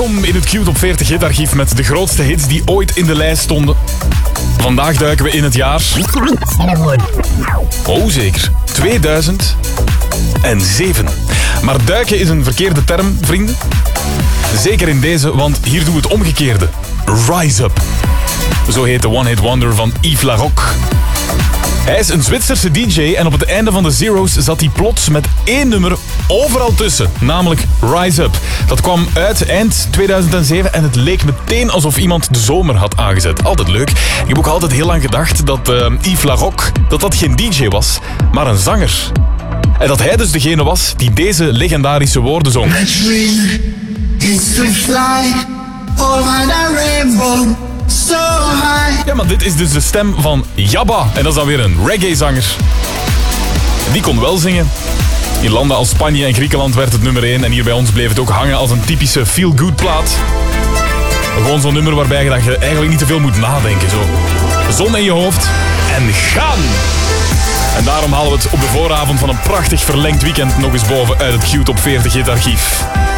Welkom in het Q-Top 40 hitarchief met de grootste hits die ooit in de lijst stonden. Vandaag duiken we in het jaar... Oh, zeker. 2007. Maar duiken is een verkeerde term, vrienden. Zeker in deze, want hier doen we het omgekeerde. Rise Up. Zo heet de one-hit wonder van Yves Laroque. Hij is een Zwitserse DJ en op het einde van de Zero's zat hij plots met één nummer overal tussen. Namelijk Rise Up. Dat kwam uit eind 2007 en het leek meteen alsof iemand de zomer had aangezet. Altijd leuk. Ik heb ook altijd heel lang gedacht dat Yves Laroque dat geen DJ was, maar een zanger. En dat hij dus degene was die deze legendarische woorden zong. My dream is to fly over the rainbow. So high. Ja, maar dit is dus de stem van Yabba. En dat is dan weer een reggae-zanger. Die kon wel zingen. In landen als Spanje en Griekenland werd het nummer 1. En hier bij ons bleef het ook hangen als een typische feel-good plaat. Gewoon zo'n nummer waarbij je eigenlijk niet te veel moet nadenken. Zo. Zon in je hoofd en gaan! En daarom halen we het op de vooravond van een prachtig verlengd weekend nog eens boven uit het Q-Top 40 hitarchief.